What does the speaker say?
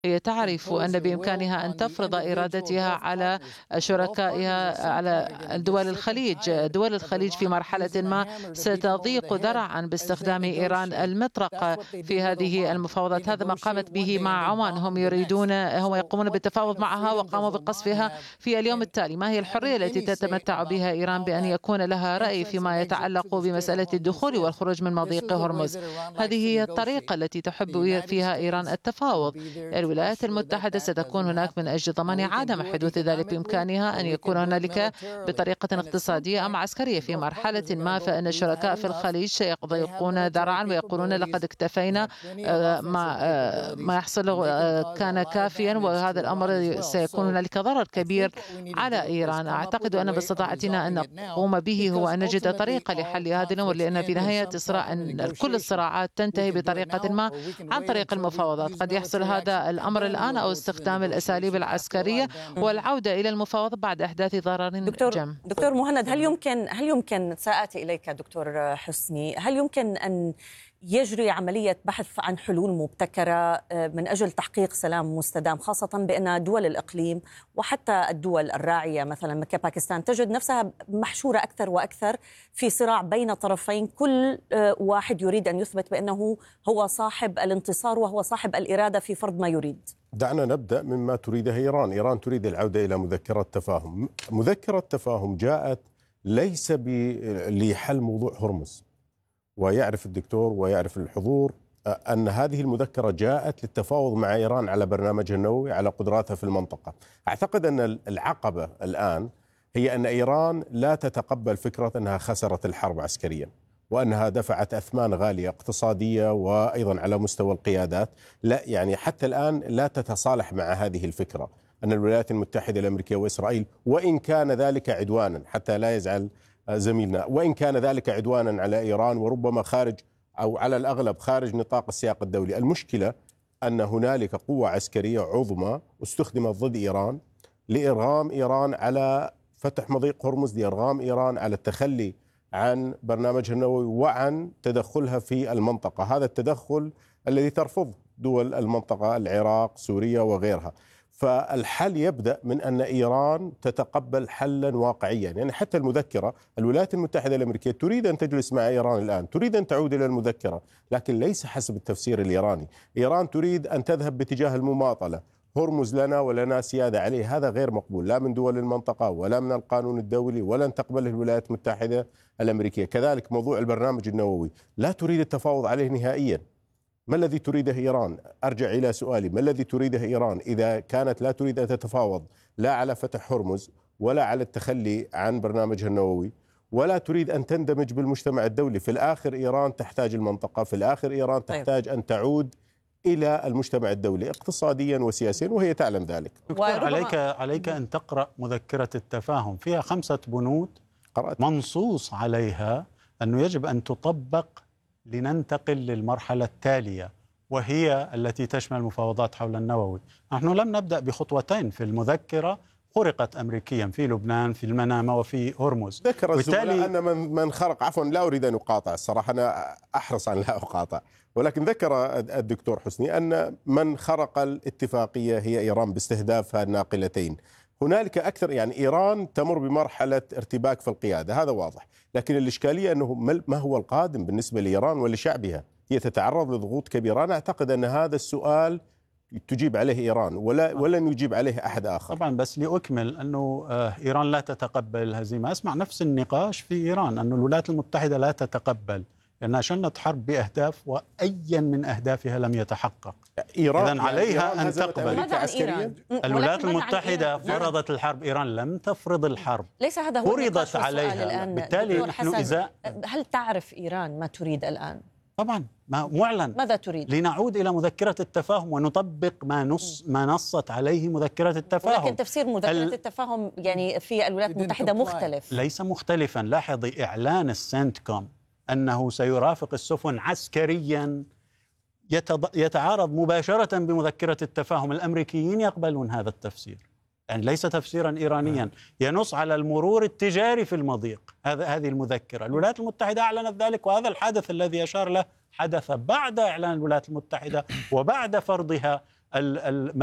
هي تعرف أن بإمكانها أن تفرض إرادتها على شركائها، على دول الخليج. دول الخليج في مرحلة ما ستضيق ذرعا باستخدام إيران المطرقة في هذه المفاوضات. هذا ما قامت به مع عمان. هم يقومون بالتفاوض معها وقاموا بقصفها في اليوم التالي. ما هي الحرية التي تتمتع بها إيران بأن يكون لها رأي فيما يتعلق بمسألة الدخول والخروج من مضيق هرمز؟ هذه هي الطريقة التي تحب فيها إيران التفاوض. الولايات المتحدة ستكون هناك من أجل ضمان عدم حدوث ذلك. بإمكانها أن يكون هنالك بطريقة اقتصادية أم عسكرية في مرحلة ما، فإن الشركاء في الخليج سيضيقون ذرعا ويقولون لقد اكتفينا، ما يحصل كان كافيا، وهذا الأمر سيكون هنالك ضرر كبير على إيران. أعتقد أن باستطاعتنا أن نقوم به هو أن نجد طريقة لحل هذه الأمور، لأن في نهاية الصراع أن كل الصراعات تنتهي بطريقة ما عن طريق المفاوضات. قد يحصل هذا الأمر الآن أو استخدام الأساليب العسكرية والعودة إلى المفاوضة بعد إحداث ضرر جم. دكتور مهند، هل يمكن سآتي إليك دكتور حسني، هل يمكن أن يجري عملية بحث عن حلول مبتكرة من أجل تحقيق سلام مستدام، خاصة بأن دول الإقليم وحتى الدول الراعية مثلا كباكستان تجد نفسها محشورة أكثر وأكثر في صراع بين طرفين، كل واحد يريد أن يثبت بأنه هو صاحب الانتصار وهو صاحب الإرادة في فرض ما يريد؟ دعنا نبدأ مما تريده إيران. إيران تريد العودة إلى مذكرة تفاهم. مذكرة تفاهم جاءت ليس لحل موضوع هرمز، ويعرف الدكتور ويعرف الحضور أن هذه المذكرة جاءت للتفاوض مع إيران على برنامجها النووي، على قدراتها في المنطقة. أعتقد أن العقبة الآن هي أن إيران لا تتقبل فكرة أنها خسرت الحرب عسكريا، وأنها دفعت أثمان غالية اقتصادية وأيضا على مستوى القيادات. لا، يعني حتى الآن لا تتصالح مع هذه الفكرة أن الولايات المتحدة الأمريكية وإسرائيل، وإن كان ذلك عدوانا، حتى لا يزعل زميلنا، وإن كان ذلك عدوانا على إيران وربما خارج أو على الأغلب خارج نطاق السياق الدولي. المشكلة أن هنالك قوة عسكرية عظمى استخدمت ضد إيران لإرغام إيران على فتح مضيق هرمز، لإرغام إيران على التخلي عن برنامجها النووي وعن تدخلها في المنطقة. هذا التدخل الذي ترفضه دول المنطقة، العراق، سوريا وغيرها. فالحل يبدأ من أن إيران تتقبل حلا واقعيا. يعني حتى المذكرة، الولايات المتحدة الأمريكية تريد أن تجلس مع إيران الآن، تريد أن تعود إلى المذكرة، لكن ليس حسب التفسير الإيراني. إيران تريد أن تذهب باتجاه المماطلة، هرمز لنا ولنا سيادة عليه. هذا غير مقبول لا من دول المنطقة ولا من القانون الدولي، ولن تقبله الولايات المتحدة الأمريكية. كذلك موضوع البرنامج النووي لا تريد التفاوض عليه نهائيا. ما الذي تريده إيران؟ أرجع إلى سؤالي، ما الذي تريده إيران إذا كانت لا تريد أن تتفاوض لا على فتح هرمز ولا على التخلي عن برنامجها النووي ولا تريد أن تندمج بالمجتمع الدولي؟ في الآخر إيران تحتاج المنطقة، في الآخر إيران تحتاج أن تعود إلى المجتمع الدولي اقتصاديا وسياسيا، وهي تعلم ذلك. عليك أن تقرأ مذكرة التفاهم، فيها 5 بنود منصوص عليها أنه يجب أن تطبق لننتقل للمرحلة التالية، وهي التي تشمل المفاوضات حول النووي. نحن لم نبدأ بخطوتين في المذكرة خرقت أمريكيا في لبنان، في المنامة، وفي هرمز. ذكر الزملاء أن من خرق، عفوا لا أريد أن أقاطع، الصراحة أنا أحرص أن لا أقاطع، ولكن ذكر الدكتور حسني أن من خرق الاتفاقية هي إيران باستهدافها الناقلتين. هنالك أكثر، يعني إيران تمر بمرحلة ارتباك في القيادة، هذا واضح، لكن الإشكالية أنه ما هو القادم بالنسبة لإيران ولشعبها؟ هي تتعرض لضغوط كبيرة. أنا أعتقد أن هذا السؤال تجيب عليه إيران ولن يجيب عليه أحد آخر. طبعا، بس لأكمل أنه إيران لا تتقبل الهزيمة. أسمع نفس النقاش في إيران، أن الولايات المتحدة لا تتقبل لأنها شنت حرب بأهداف وأيا من أهدافها لم يتحقق. إذن عليها أن تقبل. الولايات المتحدة فرضت الحرب، إيران لم تفرض الحرب، ليس هذا هو فرضت عليها الآن. بالتالي نحن هل تعرف إيران ما تريد الآن؟ طبعا معلن. ماذا تريد؟ لنعود إلى مذكرة التفاهم ونطبق ما نصت عليه مذكرة التفاهم. ولكن تفسير مذكرة التفاهم يعني في الولايات المتحدة مختلف. ليس مختلفا. لاحظي إعلان السنتكوم أنه سيرافق السفن عسكريا يتعارض مباشرة بمذكرة التفاهم. الأمريكيين يقبلون هذا التفسير، يعني ليس تفسيرا إيرانيا، ينص على المرور التجاري في المضيق. هذه المذكرة الولايات المتحدة أعلنت ذلك، وهذا الحدث الذي أشار له حدث بعد إعلان الولايات المتحدة وبعد فرضها